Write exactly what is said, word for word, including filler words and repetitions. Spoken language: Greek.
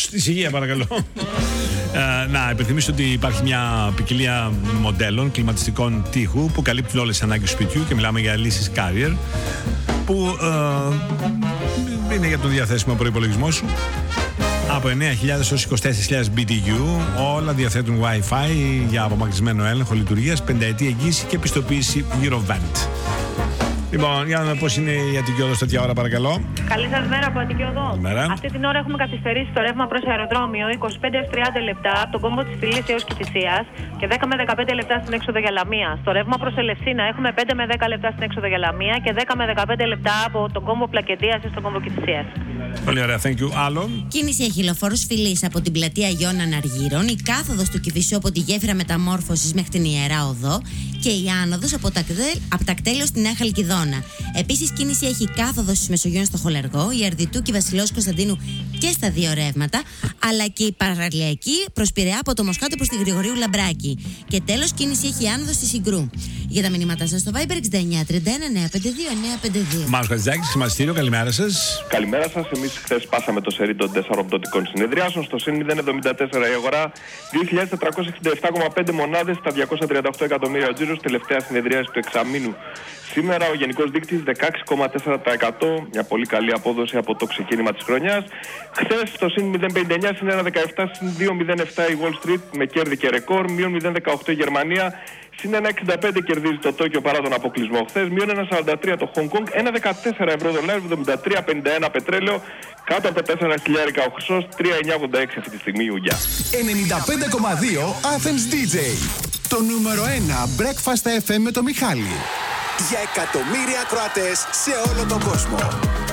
Της υγεία, παρακαλώ. ε, να υπενθυμίσω ότι υπάρχει μια ποικιλία μοντέλων κλιματιστικών τείχου που καλύπτουν όλες τις ανάγκες του σπιτιού και μιλάμε για λύσεις Carrier που ε, είναι για τον διαθέσιμο προϋπολογισμό σου. Από εννέα χιλιάδες έως είκοσι τέσσερις χιλιάδες μπι τι γιου, όλα διαθέτουν Wi-Fi για απομακρυσμένο έλεγχο λειτουργίας, πενταετή εγγύηση και πιστοποίηση Eurovent. Λοιπόν, για να δούμε πώς είναι η Αττική Οδός τέτοια ώρα, παρακαλώ. Καλή σας μέρα από Αττική Οδό. Καλημέρα. Αυτή την ώρα έχουμε καθυστερήσει το ρεύμα προς αεροδρόμιο είκοσι πέντε έως τριάντα λεπτά από τον κόμβο της Φυλής έως Κηφισίας και δέκα με δεκαπέντε λεπτά στην έξοδο για Λαμία. Στο ρεύμα προς Ελευσίνα έχουμε πέντε με δέκα λεπτά στην έξοδο για Λαμία και δέκα με δεκαπέντε λεπτά από τον κόμβο Πλακεντίας έως τον κόμβο Κηφισίας. Πολύ ωραία, thank you. Άλλο. Κίνηση έχει λεωφόρος Φυλής από την πλατεία Αγιών Αναργύρων, η κάθοδος του Κηφισιού από τη γέφυρα Μεταμόρφωσης μέχρι την Ιερά Οδό και η άνοδος από τα, από τα κτέλειο στη Νέα Χαλκιδόνα. Επίσης, κίνηση έχει κάθοδος της Μεσογείων στο Χολεργό, η Αρδιτού και η Βασιλός Κωνσταντίνου και στα δύο ρεύματα, αλλά και η παραλιακή προς Πειραιά από το Μοσχάτο προς τη Γρηγορίου Λαμπράκη. Και τέλος, κίνηση έχει άνοδος στη Συγκρού. Για τα μηνύματά σας στο Viber εξήντα εννέα τριάντα ένα εννέα πενήντα δύο εννέα πενήντα δύο. Μάρκος Χατζηδάκης, χρηματιστήριο, καλημέρα σας. Καλημέρα σας. Εμείς χθες πάσαμε το σερί των τεσσάρων πτωτικών συνεδριάσεων. Στο ΣΥΝ μηδέν κόμμα εβδομήντα τέσσερα η αγορά, δύο χιλιάδες τετρακόσια εξήντα επτά κόμμα πέντε μονάδες στα διακόσια τριάντα οκτώ εκατομμύρια ο τζίρος, τελευταία συνεδρίαση του εξαμήνου. Σήμερα ο γενικός δείκτης δεκαέξι κόμμα τέσσερα τοις εκατό, μια πολύ καλή απόδοση από το ξεκίνημα της χρονιάς. Χθες στο ΣΥΝ μηδέν κόμμα πενήντα εννέα, ΣΥΝ ένα κόμμα δεκαεπτά, ΣΥΝ δύο κόμμα μηδέν επτά η Wall Street με κέρδη και ρεκόρ, μείον μηδέν κόμμα δεκαοκτώ η Γερμανία, ΣΥΝ ένα κόμμα εξήντα πέντε κερδίζει το Τόκιο παρά τον αποκλεισμό χθες, μείον ένα κόμμα σαράντα τρία το Χονγκ Κονγκ, ένα κόμμα δεκατέσσερα ευρώ δολάριο, εβδομήντα τρία κόμμα πενήντα ένα πετρέλαιο, κάτω από τα τέσσερα χιλιάρικα ο χρυσός, τρία χιλιάδες εννιακόσια ογδόντα έξι αυτή τη στιγμή Ιουγιά. ενενήντα πέντε κόμμα δύο Athens ντι τζέι. Το νούμερο ένα Breakfast εφ εμ με το Μιχάλη. Για εκατομμύρια Κροατές σε όλο τον κόσμο.